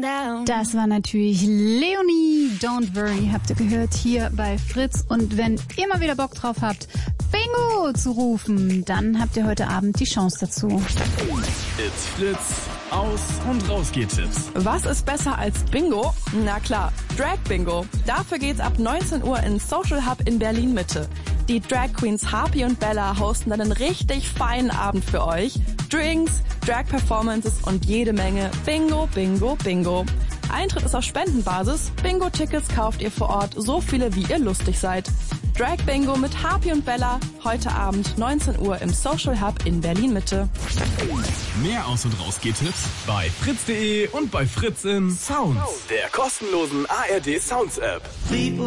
down. Das war natürlich Leonie, Don't Worry, habt ihr gehört hier bei Fritz. Und wenn ihr mal wieder Bock drauf habt, Bingo zu rufen, dann habt ihr heute Abend die Chance dazu. It's Fritz. Aus- und Rausgeht-Tipps. Was ist besser als Bingo? Na klar, Drag Bingo. Dafür geht's ab 19 Uhr in Social Hub in Berlin Mitte. Die Drag Queens Harpy und Bella hosten dann einen richtig feinen Abend für euch. Drinks, Drag-Performances und jede Menge Bingo, Bingo, Bingo. Eintritt ist auf Spendenbasis. Bingo-Tickets kauft ihr vor Ort, so viele wie ihr lustig seid. Drag Bingo mit Harpy und Bella, heute Abend 19 Uhr im Social Hub in Berlin Mitte. Mehr Aus- und Rausgeht-Tipps bei fritz.de und bei Fritz in Sounds, der kostenlosen ARD Sounds App.